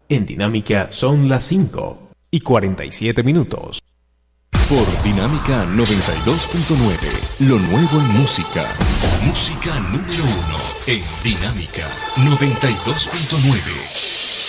En Dinámica son las 5:47. Por Dinámica 92.9, lo nuevo en música. Música número 1 en Dinámica 92.9.